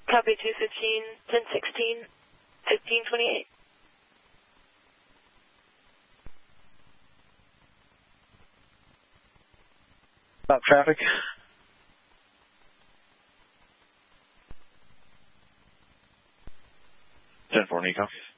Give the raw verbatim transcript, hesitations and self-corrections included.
Copy two fifteen, ten sixteen, fifteen twenty-eight. Stop traffic. ten four, Nico.